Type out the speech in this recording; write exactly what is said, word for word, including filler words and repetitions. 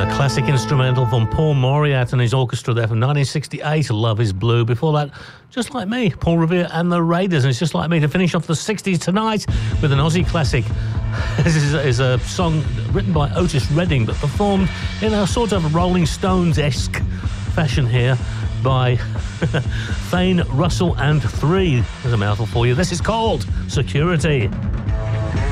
Classic instrumental from Paul Mauriat and his orchestra there from nineteen sixty-eight, Love is Blue. Before that, Just Like Me, Paul Revere and the Raiders. And it's Just Like Me to finish off the sixties tonight with an Aussie classic. This is a, is a song written by Otis Redding but performed in a sort of Rolling Stones-esque fashion here by Thane Russell and Three. There's a mouthful for you. This is called Security.